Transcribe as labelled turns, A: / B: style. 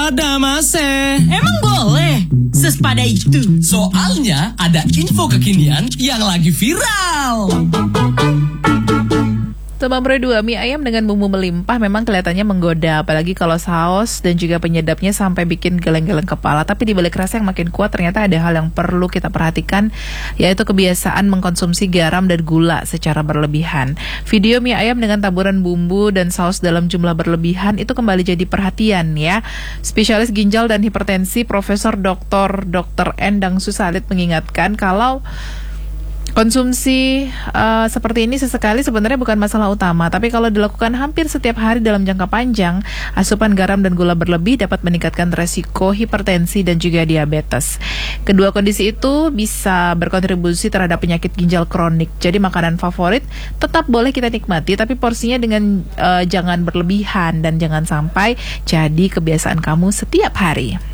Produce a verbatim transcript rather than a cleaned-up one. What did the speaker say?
A: pada mase.
B: Emang boleh? Sespada itu.
A: Soalnya ada info kekinian yang lagi viral.
C: Tebang Pro dua, mie ayam dengan bumbu melimpah memang kelihatannya menggoda, apalagi kalau saus dan juga penyedapnya sampai bikin geleng-geleng kepala. Tapi di balik rasa yang makin kuat ternyata ada hal yang perlu kita perhatikan, yaitu kebiasaan mengkonsumsi garam dan gula secara berlebihan. Video mie ayam dengan taburan bumbu dan saus dalam jumlah berlebihan itu kembali jadi perhatian ya. Spesialis ginjal dan hipertensi Profesor Doktor Dokter Endang Susalit mengingatkan kalau konsumsi uh, seperti ini sesekali sebenarnya bukan masalah utama, tapi kalau dilakukan hampir setiap hari dalam jangka panjang, asupan garam dan gula berlebih dapat meningkatkan resiko hipertensi dan juga diabetes. Kedua kondisi itu bisa berkontribusi terhadap penyakit ginjal kronik. Jadi makanan favorit tetap boleh kita nikmati, tapi porsinya dengan uh, jangan berlebihan dan jangan sampai jadi kebiasaan kamu setiap hari.